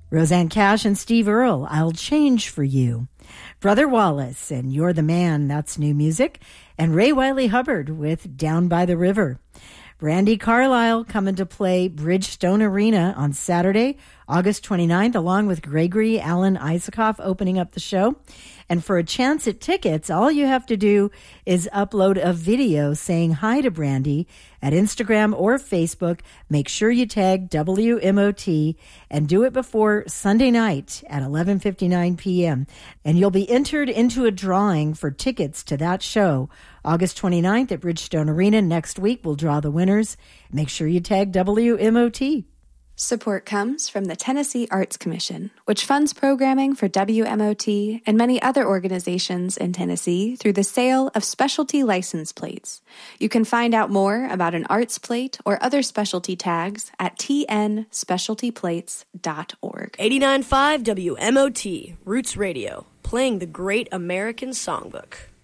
Roseanne Cash and Steve Earle, I'll Change for You. Brother Wallace and You're the Man, that's new music. And Ray Wiley Hubbard with Down by the River. Brandy Carlisle coming to play Bridgestone Arena on Saturday, August 29th, along with Gregory Alan Isaacoff opening up the show. And for a chance at tickets, all you have to do is upload a video saying hi to Brandy at Instagram or Facebook. Make sure you tag WMOT and do it before Sunday night at 11:59 p.m. And you'll be entered into a drawing for tickets to that show, August 29th at Bridgestone Arena. Next week, we'll draw the winners. Make sure you tag WMOT. Support comes from the Tennessee Arts Commission, which funds programming for WMOT and many other organizations in Tennessee through the sale of specialty license plates. You can find out more about an arts plate or other specialty tags at tnspecialtyplates.org. 89.5 WMOT, Roots Radio, playing the great American songbook.